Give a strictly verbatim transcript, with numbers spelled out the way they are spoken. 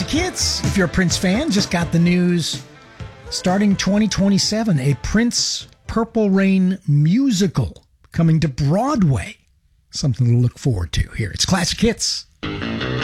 Classic Hits. If you're a Prince fan, just got the news. Starting twenty twenty-seven, a Prince Purple Rain musical coming to Broadway. Something to look forward to here. It's Classic Hits.